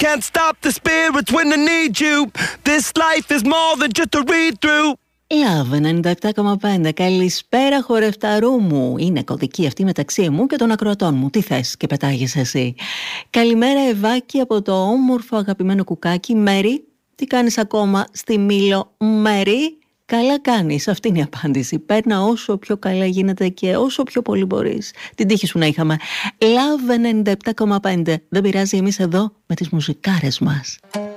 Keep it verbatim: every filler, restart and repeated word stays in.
can't stop the spirits when they need you. This life is more than just a read-through. Love ενενήντα επτά κόμμα πέντε. Καλησπέρα χορευταρού μου. Είναι κωδική αυτή μεταξύ μου και των ακροατών μου. Τι θες και πετάγεις εσύ? Καλημέρα Ευάκη από το όμορφο αγαπημένο κουκάκι. Μέρι, τι κάνεις ακόμα στη Μήλο? Μέρι, καλά κάνεις. Αυτή είναι η απάντηση. Παίρνα όσο πιο καλά γίνεται και όσο πιο πολύ μπορείς. Την τύχη σου να είχαμε. Love ενενήντα επτά κόμμα πέντε. Δεν πειράζει, εμείς εδώ με τις μουσικάρες μας.